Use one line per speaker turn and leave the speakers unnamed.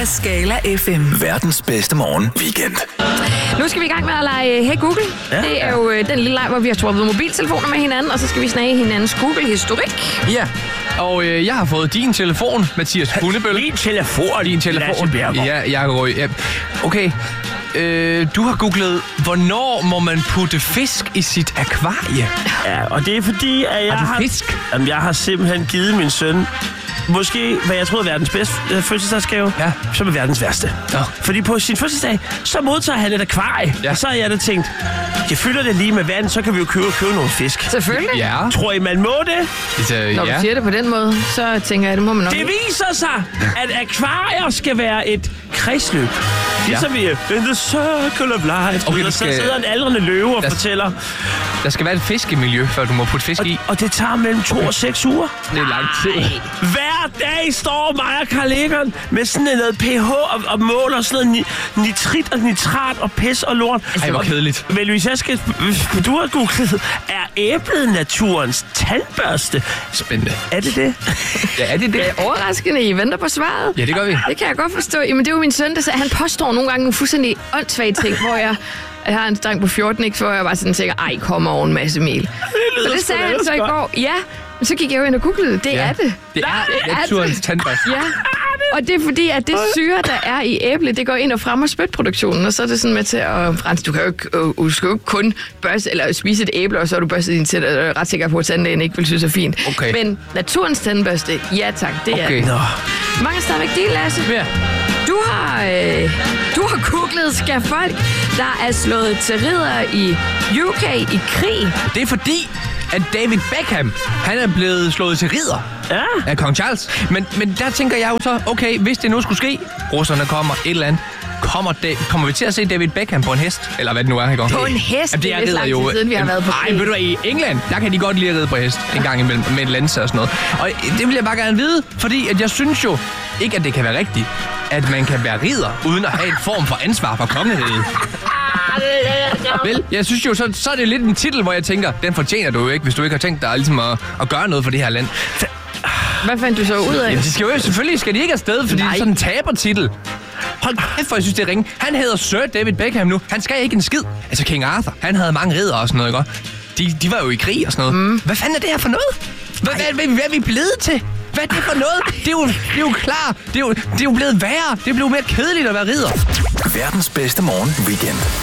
af Skala FM.
Verdens bedste morgen weekend.
Nu skal vi i gang med at lege Hey Google. Ja, det er jo den lille leg, hvor vi har truffet mobiltelefoner med hinanden, og så skal vi snage hinandens Google-historik.
Ja, og jeg har fået din telefon, Mathias Hundebøl.
Din telefon?
Ja, jeg går ja. Okay, du har googlet, hvornår må man putte fisk i sit akvarie?
Ja, og det er fordi, at jeg har simpelthen givet min søn måske, hvad jeg troede er verdens bedste fødselsdagsgave, som er verdens værste. Ja. Fordi på sin fødselsdag, så modtager han et akvarie. Ja. Og så har jeg da tænkt, jeg fylder det lige med vand, så kan vi jo købe nogle fisk.
Selvfølgelig.
Ja. Tror I, man må det?
Når du siger det på den måde, så tænker jeg, det må man nok.
Det viser sig, at akvarier skal være et kredsløb. Ligesom vi in the circle of life. Okay, så sidder en aldrende løve og fortæller.
Der skal være et fiskemiljø, før du må putte fisk i.
Og det tager mellem 2 og 6 uger.
Det er lang tid.
Hver dag står mig og Karl Egon med sådan noget pH og måler sådan noget nitrit og nitrat og pis og lort.
Ej, hvor kedeligt.
Men hvis du har googlet, er æblet naturens tandbørste?
Spændende.
Er det det?
Ja, er det det?
Det er overraskende, I venter på svaret.
Ja, det gør vi.
Det kan jeg godt forstå. Jamen, det er jo min søn, der sagde, han påstår nogle gange nogle fuldstændig åndssvage ting, hvor jeg har en dreng på 14, ikke, hvor jeg bare sådan tænker, ej, kommer over en masse mel. Så det sagde han så i går. Ja, men så gik jeg jo ind og googlede. Det er det.
Det er naturens tandbørste.
Ja. Og det er fordi, at det syre, der er i æble, det går ind og fremmer spytproduktionen, og så er det sådan med til at rense. Du kan jo ikke kun børste, eller spise et æble, og så er du børstet din tænder, og er ret sikker på, at tandlægen ikke vil synes er fint.
Okay.
Men naturens tandbørste, ja tak, det er det. Mange stadigvæk det, Lasse.
Ja.
Du har googlet, skal folk, der er slået til ridder i UK i krig.
Det er fordi, at David Beckham, han er blevet slået til ridder af Kong Charles. Men der tænker jeg jo så, okay, hvis det nu skulle ske, russerne kommer, et eller andet, kommer vi til at se David Beckham på en hest? Eller hvad det nu er, ikke?
På en hest?
Jamen, det er ridder jo.
Siden vi har været på krig.
Nej, ved du hvad, i England, der kan de godt lide at ride på hest en gang imellem med en lanse og sådan noget. Og det vil jeg bare gerne vide, fordi at jeg synes jo ikke, at det kan være rigtigt, at man kan være ridder, uden at have en form for ansvar for kongeriget. Vel, jeg synes jo, så er det lidt en titel, hvor jeg tænker, den fortjener du jo ikke, hvis du ikke har tænkt dig ligesom at gøre noget for det her land.
Hvad fandt du så ud af?
Jamen, selvfølgelig skal de ikke afsted, fordi det er sådan en tabertitel. Hold kæft, for jeg synes, det er ringe. Han hedder Sir David Beckham nu. Han skal ikke en skid. Altså King Arthur, han havde mange riddere og sådan noget, ikke? De var jo i krig og sådan noget. Hvad fanden er det her for noget? Hvad er vi blevet til? Hvad er det for noget? Det er jo klar. Det er jo blevet værre. Det er blevet mere kedeligt at være ridder.
Verdens bedste morgen weekend.